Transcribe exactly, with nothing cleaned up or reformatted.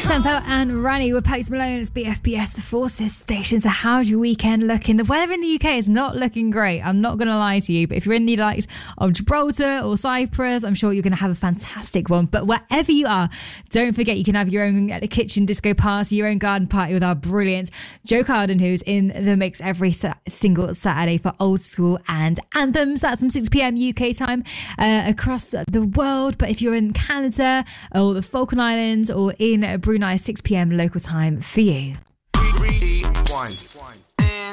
Sempo and Rani with Post Malone. It's B F B S, the Forces station. So how's your weekend looking? The weather in the U K is not looking great. I'm not going to lie to you. But if you're in the likes of Gibraltar or Cyprus, I'm sure you're going to have a fantastic one. But wherever you are, don't forget you can have your own kitchen disco party, your own garden party with our brilliant Joe Carden, who's in the mix every sa- single Saturday for old school and anthems. That's from six p.m. U K time uh, across the world. But if you're in Canada or the Falkland Islands or in Brunei, six p.m. local time for you. Three, two, one.